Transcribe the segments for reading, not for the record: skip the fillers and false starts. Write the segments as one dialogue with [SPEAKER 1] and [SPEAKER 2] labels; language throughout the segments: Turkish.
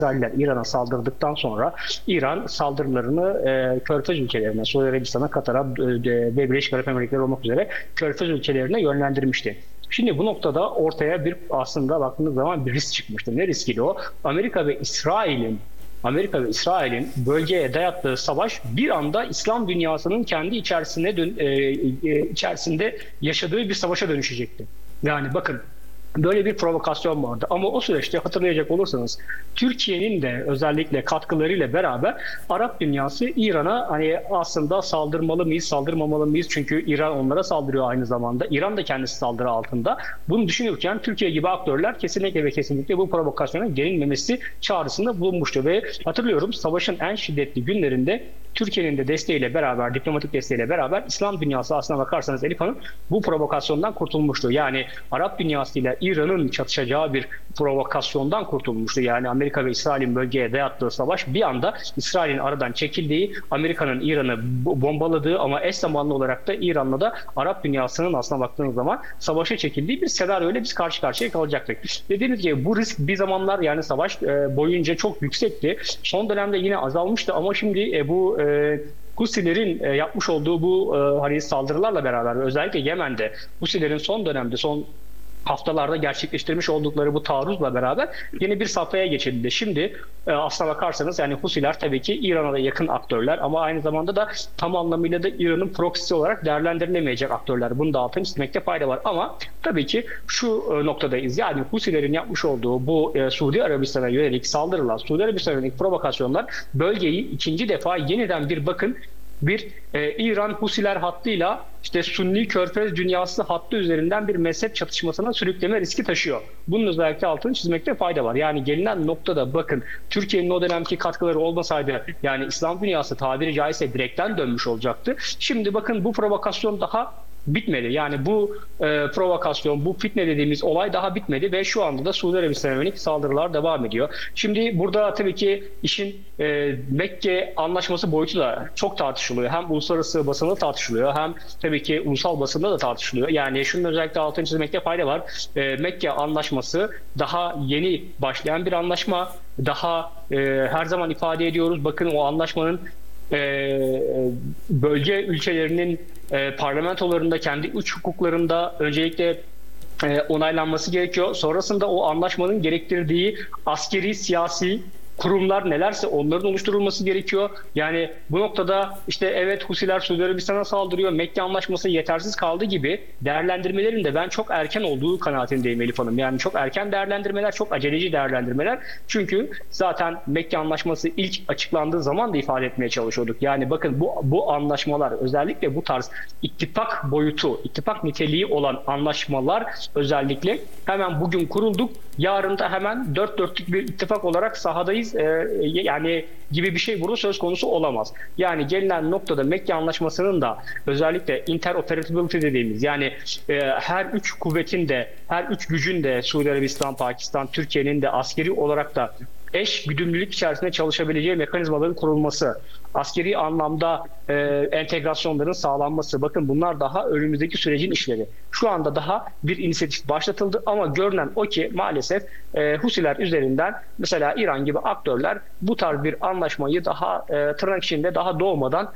[SPEAKER 1] İsrailler İran'a saldırdıktan sonra İran saldırılarını Körfez ülkelerine, Suudi Arabistan'a, Katar'a ve Birleşik Arap Emirlikleri olmak üzere Körfez ülkelerine yönlendirmişti. Şimdi bu noktada ortaya bir aslında baktığınız zaman bir risk çıkmıştı. Ne riskiydi o? Amerika ve İsrail'in bölgeye dayattığı savaş bir anda İslam dünyasının kendi içerisinde yaşadığı bir savaşa dönüşecekti. Yani bakın, böyle bir provokasyon vardı. Ama o süreçte hatırlayacak olursanız Türkiye'nin de özellikle katkılarıyla beraber Arap dünyası İran'a hani aslında saldırmalı mıyız, saldırmamalı mıyız? Çünkü İran onlara saldırıyor aynı zamanda. İran da kendisi saldırı altında. Bunu düşünürken Türkiye gibi aktörler kesinlikle ve kesinlikle bu provokasyona gelinmemesi çağrısında bulunmuştu. Ve hatırlıyorum, savaşın en şiddetli günlerinde Türkiye'nin de desteğiyle beraber, diplomatik desteğiyle beraber İslam dünyası aslına bakarsanız Elif Hanım bu provokasyondan kurtulmuştu. Yani Arap dünyasıyla İran'ın çatışacağı bir provokasyondan kurtulmuştu. Yani Amerika ve İsrail'in bölgeye dayattığı savaş bir anda İsrail'in aradan çekildiği, Amerika'nın İran'ı bombaladığı ama eş zamanlı olarak da İran'la da Arap dünyasının aslına baktığınız zaman savaşa çekildiği bir senaryoyla biz karşı karşıya kalacaktık. Dediğimiz gibi bu risk bir zamanlar yani savaş boyunca çok yüksekti. Son dönemde yine azalmıştı ama şimdi bu Husilerin yapmış olduğu bu hani saldırılarla beraber özellikle Yemen'de Husilerin son dönemde son haftalarda gerçekleştirmiş oldukları bu taarruzla beraber yeni bir safhaya geçildi. Şimdi aslına bakarsanız yani Husiler tabii ki İran'a da yakın aktörler ama aynı zamanda da tam anlamıyla da İran'ın proksisi olarak değerlendirilemeyecek aktörler. Bunu da altını çizmekte fayda var ama tabii ki şu noktadayız. Yani Husilerin yapmış olduğu bu Suudi Arabistan'a yönelik saldırılar, Suudi Arabistan'a yönelik provokasyonlar bölgeyi ikinci defa yeniden bir bakın İran Husiler hattıyla işte Sunni Körfez dünyası hattı üzerinden bir mezhep çatışmasına sürükleme riski taşıyor. Bunun özellikle altını çizmekte fayda var. Yani gelinen noktada bakın, Türkiye'nin o dönemki katkıları olmasaydı yani İslam dünyası tabiri caizse direkten dönmüş olacaktı. Şimdi bakın, bu provokasyon daha bitmedi. Yani bu provokasyon, bu fitne dediğimiz olay daha bitmedi ve şu anda da Suudi Arabistan'a yönelik saldırılar devam ediyor. Şimdi burada tabii ki işin Mekke Anlaşması boyutu da çok tartışılıyor. Hem uluslararası basında tartışılıyor hem tabii ki ulusal basında da tartışılıyor. Yani şunun özellikle altını çizmekte fayda var. Mekke Anlaşması daha yeni başlayan bir anlaşma. Daha her zaman ifade ediyoruz. Bakın, o anlaşmanın bölge ülkelerinin parlamentolarında kendi iç hukuklarında öncelikle onaylanması gerekiyor. Sonrasında o anlaşmanın gerektirdiği askeri, siyasi kurumlar nelerse onların oluşturulması gerekiyor. Yani bu noktada işte evet, Husiler Suudi Arabistan'a saldırıyor, Mekke Anlaşması yetersiz kaldı gibi değerlendirmelerin de ben çok erken olduğu kanaatindeyim Elif Hanım. Yani çok erken değerlendirmeler, çok aceleci değerlendirmeler. Çünkü zaten Mekke Anlaşması ilk açıklandığı zaman da ifade etmeye çalışıyorduk. Yani bakın, bu anlaşmalar, özellikle bu tarz ittifak boyutu, ittifak niteliği olan anlaşmalar özellikle hemen bugün kurulduk, yarın da hemen dört dörtlük bir ittifak olarak sahadayız yani gibi bir şey burada söz konusu olamaz. Yani gelinen noktada Mekke Anlaşması'nın da özellikle interoperability dediğimiz, yani her üç kuvvetin de, her üç gücün de, Suudi Arabistan, Pakistan, Türkiye'nin de askeri olarak da eş güdümlülük içerisinde çalışabileceği mekanizmaların kurulması, askeri anlamda entegrasyonların sağlanması. Bakın, bunlar daha önümüzdeki sürecin işleri. Şu anda daha bir inisiyatif başlatıldı ama görünen o ki maalesef Husiler üzerinden mesela İran gibi aktörler bu tarz bir anlaşmayı daha tırnak içinde daha doğmadan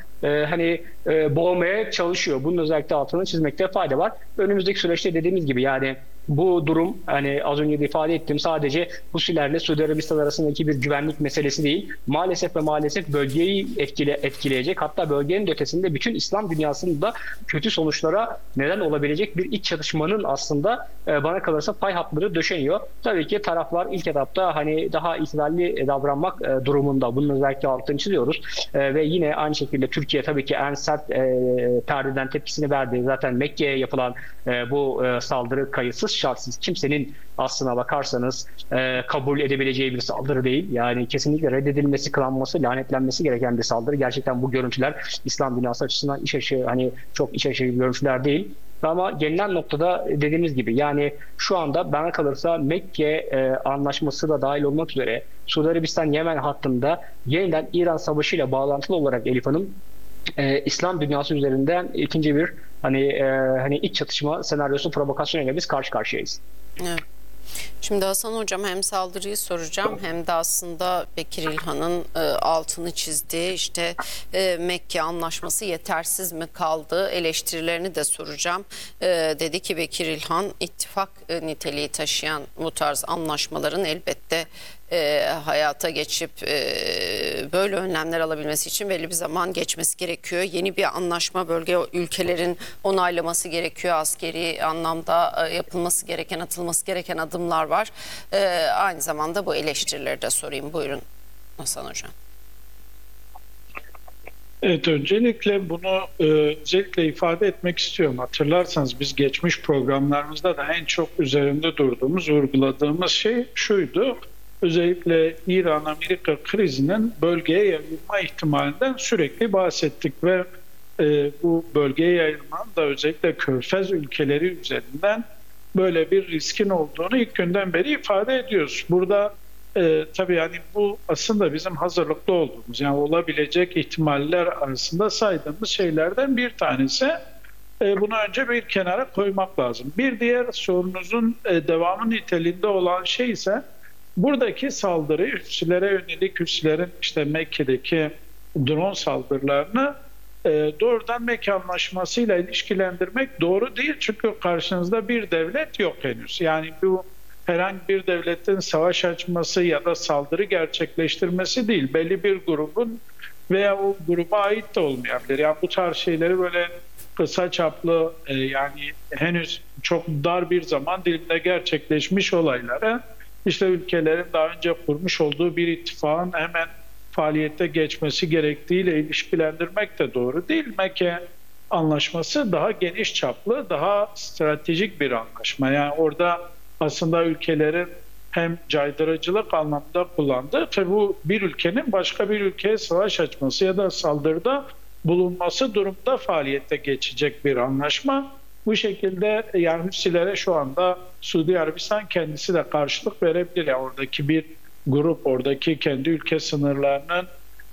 [SPEAKER 1] boğmaya çalışıyor. Bunun özellikle altını çizmekte fayda var. Önümüzdeki süreçte dediğimiz gibi yani bu durum, hani az önce de ifade ettim, sadece Husilerle Suudi Arabistan arasındaki bir güvenlik meselesi değil. Maalesef ve maalesef bölgeyi etkileyecek, hatta bölgenin ötesinde bütün İslam dünyasında kötü sonuçlara neden olabilecek bir iç çatışmanın aslında bana kalırsa pay hapları döşeniyor. Tabii ki taraflar ilk etapta hani daha itidalli davranmak durumunda. Bunun özellikle altını çiziyoruz. Ve yine aynı şekilde Türkiye tabii ki en sert perdeden tepkisini verdi. Zaten Mekke'ye yapılan bu saldırı kayıtsız şartsız kimsenin aslına bakarsanız kabul edebileceği bir saldırı değil. Yani kesinlikle reddedilmesi, kınanması, lanetlenmesi gereken bir saldırı. Gerçekten bu görüntüler İslam dünyası açısından çok iç açıcı görüntüler değil. Ama gelinen noktada dediğimiz gibi yani şu anda bana kalırsa Mekke Anlaşması da dahil olmak üzere Suudi Arabistan-Yemen hattında yeniden İran Savaşı ile bağlantılı olarak Elif Hanım, İslam dünyası üzerinden ikinci bir iç çatışma senaryosu, provokasyonuyla biz karşı karşıyayız.
[SPEAKER 2] Evet. Şimdi Hasan Hocam hem saldırıyı soracağım hem de aslında Bekir İlhan'ın altını çizdiği işte Mekke anlaşması yetersiz mi kaldı eleştirilerini de soracağım. Dedi ki Bekir İlhan ittifak niteliği taşıyan bu tarz anlaşmaların elbette hayata geçip böyle önlemler alabilmesi için belli bir zaman geçmesi gerekiyor. Yeni bir anlaşma bölge ülkelerin onaylaması gerekiyor. Askeri anlamda yapılması gereken, atılması gereken adımlar var. Aynı zamanda bu eleştirileri de sorayım. Buyurun Hasan Hocam.
[SPEAKER 3] Evet, öncelikle bunu özellikle ifade etmek istiyorum. Hatırlarsanız biz geçmiş programlarımızda da en çok üzerinde durduğumuz, vurguladığımız şey şuydu. Özellikle İran-Amerika krizinin bölgeye yayılma ihtimalinden sürekli bahsettik ve bu bölgeye yayılmanın da özellikle Körfez ülkeleri üzerinden böyle bir riskin olduğunu ilk günden beri ifade ediyoruz. Burada tabii yani bu aslında bizim hazırlıklı olduğumuz, yani olabilecek ihtimaller arasında saydığımız şeylerden bir tanesi. Bunu önce bir kenara koymak lazım. Bir diğer sorunuzun devamı niteliğinde olan şey ise buradaki saldırı Hüssilere yönelik, Hüssilerin işte Mekke'deki drone saldırılarını doğrudan Mekke Anlaşması'yla ilişkilendirmek doğru değil. Çünkü karşınızda bir devlet yok henüz. Yani bu herhangi bir devletin savaş açması ya da saldırı gerçekleştirmesi değil. Belli bir grubun veya o gruba ait de olmayabilir. Yani bu tarz şeyleri böyle kısa çaplı yani henüz çok dar bir zaman diliminde gerçekleşmiş olaylara işte ülkelerin daha önce kurmuş olduğu bir ittifakın hemen faaliyete geçmesi gerektiğiyle ilişkilendirmek de doğru değil. Mekke Anlaşması daha geniş çaplı, daha stratejik bir anlaşma. Yani orada aslında ülkelerin hem caydırıcılık anlamında kullandığı, tabii bu bir ülkenin başka bir ülkeye savaş açması ya da saldırıda bulunması durumda faaliyete geçecek bir anlaşma. Bu şekilde yani Hüssilere şu anda Suudi Arabistan kendisi de karşılık verebilir. Yani oradaki bir grup, oradaki kendi ülke sınırlarının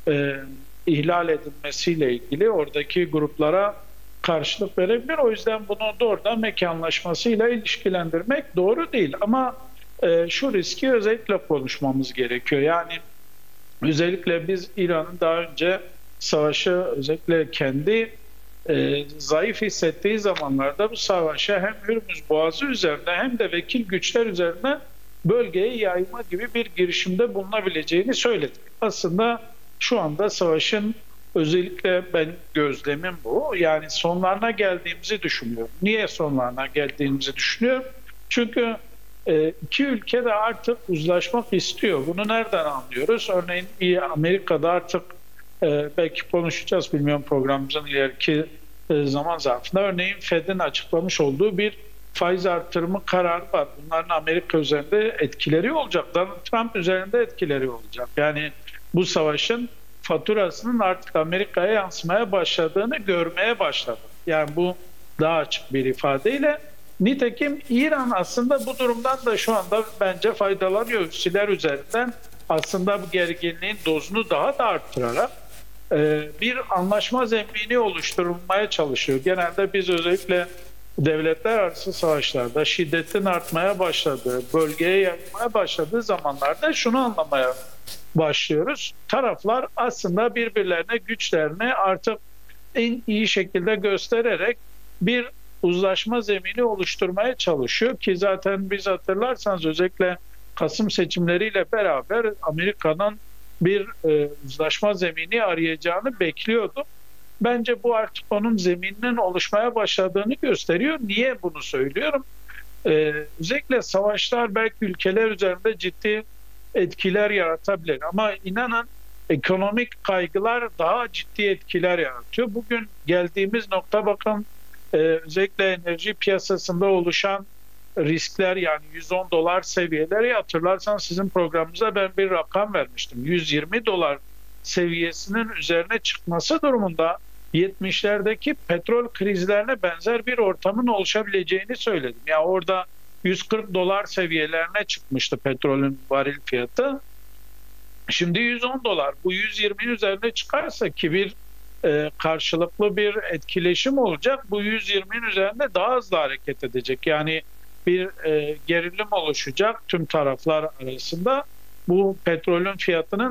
[SPEAKER 3] ihlal edilmesiyle ilgili oradaki gruplara karşılık verebilir. O yüzden bunu doğrudan Mekke Anlaşması'yla ilişkilendirmek doğru değil. Ama şu riski özellikle konuşmamız gerekiyor. Yani özellikle biz İran'ın daha önce savaşı özellikle kendi zayıf hissettiği zamanlarda bu savaşa hem Hürmüz Boğazı üzerinde hem de vekil güçler üzerine bölgeye yayma gibi bir girişimde bulunabileceğini söyledik. Aslında şu anda savaşın özellikle ben gözlemim bu. Yani sonlarına geldiğimizi düşünüyorum. Niye sonlarına geldiğimizi düşünüyorum? Çünkü iki ülke de artık uzlaşmak istiyor. Bunu nereden anlıyoruz? Örneğin Amerika'da artık belki konuşacağız, bilmiyorum programımızın ileriki zaman zarfında. Örneğin Fed'in açıklamış olduğu bir faiz artırımı kararı var. Bunların Amerika üzerinde etkileri olacak. Donald Trump üzerinde etkileri olacak. Yani bu savaşın faturasının artık Amerika'ya yansımaya başladığını görmeye başladık. Yani bu daha açık bir ifadeyle. Nitekim İran aslında bu durumdan da şu anda bence faydalanıyor. Hüssiler üzerinden aslında bu gerginliğin dozunu daha da arttırarak bir anlaşma zemini oluşturulmaya çalışıyor. Genelde biz özellikle devletler arası savaşlarda şiddetin artmaya başladığı, bölgeye yayılmaya başladığı zamanlarda şunu anlamaya başlıyoruz. Taraflar aslında birbirlerine güçlerini artık en iyi şekilde göstererek bir uzlaşma zemini oluşturmaya çalışıyor ki zaten biz hatırlarsanız özellikle Kasım seçimleriyle beraber Amerika'nın bir uzlaşma zemini arayacağını bekliyorduk. Bence bu artık onun zemininin oluşmaya başladığını gösteriyor. Niye bunu söylüyorum? Özellikle savaşlar belki ülkeler üzerinde ciddi etkiler yaratabilir. Ama inanın ekonomik kaygılar daha ciddi etkiler yaratıyor. Bugün geldiğimiz nokta bakın özellikle enerji piyasasında oluşan riskler, yani 110 dolar seviyeleri, hatırlarsan sizin programımıza ben bir rakam vermiştim. 120 dolar seviyesinin üzerine çıkması durumunda 70'lerdeki petrol krizlerine benzer bir ortamın oluşabileceğini söyledim. Ya yani orada 140 dolar seviyelerine çıkmıştı petrolün varil fiyatı. Şimdi 110 dolar. Bu 120'nin üzerine çıkarsa ki bir karşılıklı bir etkileşim olacak. Bu 120'nin üzerinde daha hızlı hareket edecek. Yani bir gerilim oluşacak tüm taraflar arasında. Bu petrolün fiyatının